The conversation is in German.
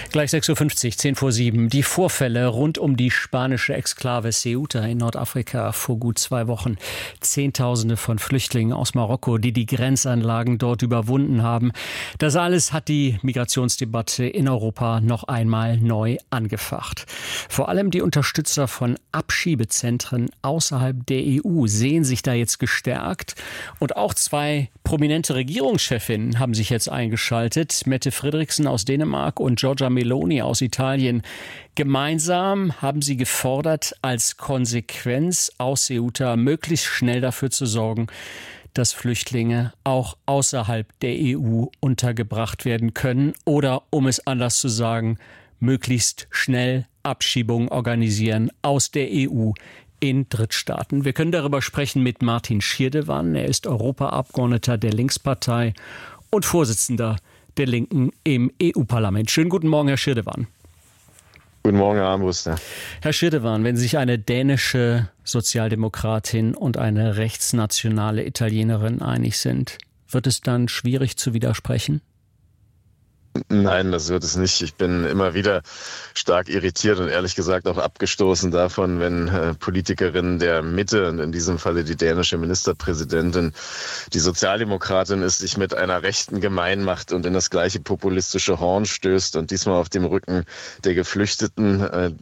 Gleich 6.50 Uhr, 10 vor 7. Die Vorfälle rund um die spanische Exklave Ceuta in Nordafrika vor gut 2 Wochen. Zehntausende von Flüchtlingen aus Marokko, die die Grenzanlagen dort überwunden haben. Das alles hat die Migrationsdebatte in Europa noch einmal neu angefacht. Vor allem die Unterstützer von Abschiebezentren außerhalb der EU sehen sich da jetzt gestärkt. Und auch 2 prominente Regierungschefinnen haben sich jetzt eingeschaltet. Mette Frederiksen aus Dänemark und Giorgia Meloni aus Italien. Gemeinsam haben sie gefordert, als Konsequenz aus Ceuta möglichst schnell dafür zu sorgen, dass Flüchtlinge auch außerhalb der EU untergebracht werden können oder, um es anders zu sagen, möglichst schnell Abschiebungen organisieren aus der EU in Drittstaaten. Wir können darüber sprechen mit Martin Schirdewan. Er ist Europaabgeordneter der Linkspartei und Vorsitzender der Linken im EU-Parlament. Schönen guten Morgen, Herr Schirdewan. Guten Morgen, Herr Armbruster. Herr Schirdewan, wenn sich eine dänische Sozialdemokratin und eine rechtsnationale Italienerin einig sind, wird es dann schwierig zu widersprechen? Nein, das wird es nicht. Ich bin immer wieder stark irritiert und ehrlich gesagt auch abgestoßen davon, wenn Politikerinnen der Mitte, und in diesem Falle die dänische Ministerpräsidentin, die Sozialdemokratin ist, sich mit einer Rechten gemein macht und in das gleiche populistische Horn stößt und diesmal auf dem Rücken der Geflüchteten.